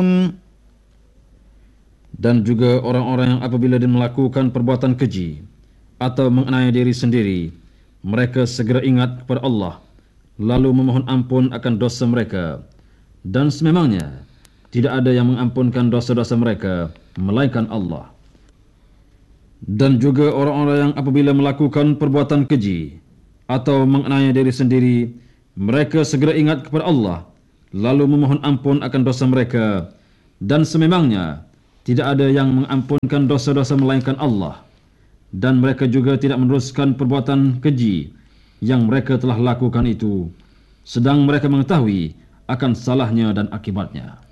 Dan juga orang-orang yang apabila dia melakukan perbuatan keji atau menganiaya diri sendiri, mereka segera ingat kepada Allah, lalu memohon ampun akan dosa mereka. Dan sememangnya tidak ada yang mengampunkan dosa-dosa mereka melainkan Allah. Dan juga orang-orang yang apabila melakukan perbuatan keji atau menganiaya diri sendiri, mereka segera ingat kepada Allah, lalu memohon ampun akan dosa mereka. Dan sememangnya tidak ada yang mengampunkan dosa-dosa melainkan Allah. Dan mereka juga tidak meneruskan perbuatan keji yang mereka telah lakukan itu, sedang mereka mengetahui akan salahnya dan akibatnya.